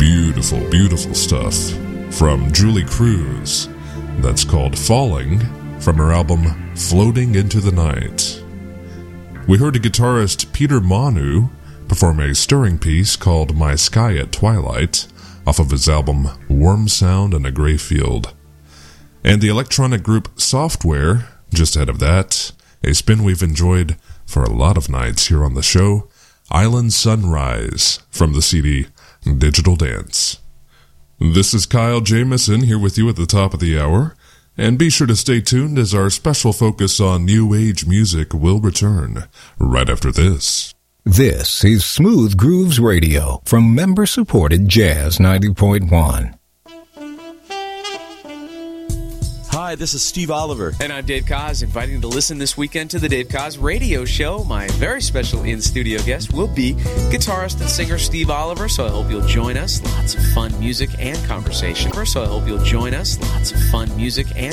Beautiful, beautiful stuff from Julie Cruz. That's called Falling, from her album Floating into the Night. We heard guitarist Peter Manu perform a stirring piece called My Sky at Twilight off of his album Warm Sound in a Grey Field. And the electronic group Software, just ahead of that, a spin we've enjoyed for a lot of nights here on the show, Island Sunrise from the CD Digital Dance. This is Kyle Jamison here with you at the top of the hour, and be sure to stay tuned as our special focus on New Age music will return right after this. This is Smooth Grooves Radio from member-supported Jazz 90.1. Hi, this is Steve Oliver. And I'm Dave Koz, inviting you to listen this weekend to the Dave Koz Radio Show. My very special in-studio guest will be guitarist and singer Steve Oliver, so I hope you'll join us. Lots of fun music and conversation.